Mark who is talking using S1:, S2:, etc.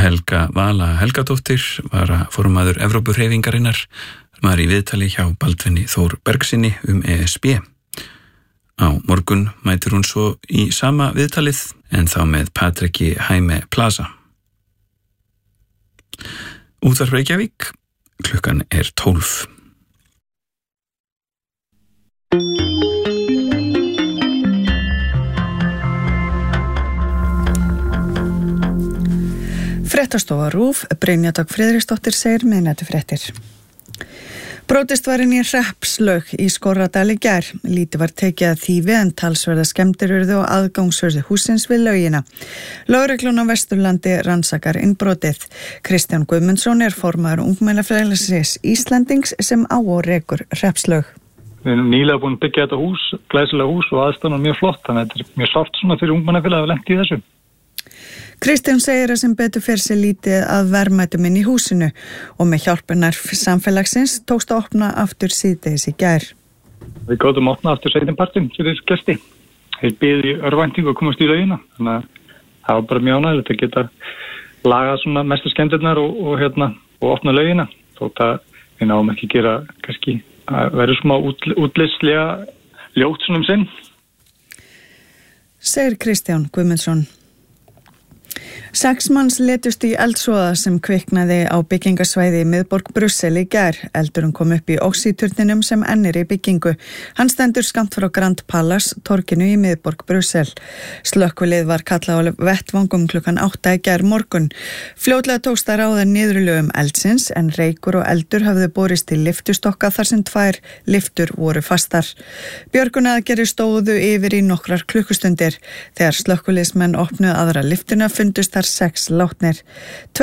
S1: Helga Vala Helgadóttir varaformaður Evrópuhreyfingarinnar var í viðtali hjá Baldvini Þór Bergsyni ESB. Á morgun mætir hún svo í sama viðtalið en þá með Patriki Jaime Plaza. Útvarp Reykjavík, klukkan 12.
S2: Fréttastofa RÚV, Brynja Dögg Friðriksdóttir segir miðnætufréttir. Brotist var inn í Hreppslaug í Skorradal í gær. Lítið var tekið að þýfi en talsverða skemmdir urðu og aðgangsurðu hússins við laugina. Lögreglun á Vesturlandi rannsakar innbrotið. Kristján Guðmundsson formaður Ungmennafélagsins Íslandings sem á og rekur Hreppslaug.
S3: Við erum nýlega búin að byggja þetta hús, glæsilega hús og aðstæðan mjög flott, þannig að þetta er mjög sárt svona fyrir Ungmennafélagið að lenda í þessu.
S2: Kristján segir að sem betur fer sig lítið að verðmætum inn í húsinu og með hjálpunar samfélagsins tókst að opna aftur síðdegis í gær.
S3: Við gátum að opna aftur seinnipartinn fyrir gesti. Þeir biðu í örvæntingu að komast í laugina, þannig að það var bara mjög ánægilegt að geta lagað svona mestu skemmdirnar og opna laugina. Þótt að við náum ekki gera kannski að vera smá útlitslega ljótt svona sinn.
S2: Segir Kristján Guðmundsson. 6 manns létust í eldsvoða sem kviknaði á byggingasvæði í miðborg Brussel í gær. Eldurinn kom upp í oxíturninum sem enn í byggingu. Hann stendur skammt frá Grand Palace, torginu í miðborg Brussel. Slökkvilið var kallað á vettvangum klukkan 8 í gær morgun. Fljótlega tókst að ráða niðurlögum eldsins en reykur og eldur hafði borist til lyftustokka þar sem 2 lyftur voru fastar. Björgunaraðgerðir stóðu yfir í nokkrar klukkustundir. Þegar slökkviliðsmenn opnuðu aðra lyftuna fundust þar 6 látnir.